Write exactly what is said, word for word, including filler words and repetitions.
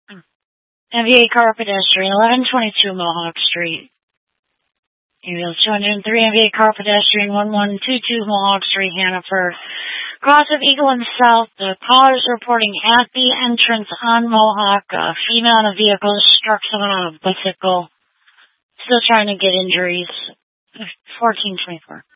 M V A car pedestrian, eleven twenty-two Mohawk Street. Ambulance two hundred three, M V A car pedestrian, eleven twenty-two Mohawk Street, Hannaford. Cross of Eagle and South, the caller is reporting at the entrance on Mohawk, a female in a vehicle struck someone on a bicycle. Still trying to get injuries. fourteen twenty-four.